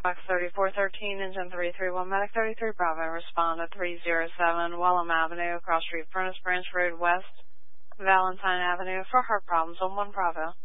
Box 3413, engine 331, Medic 33 Bravo, respond to 307 Wellham Avenue, Cross Street, Furnace Branch Road West, Valentine Avenue for heart problems on 1 Bravo.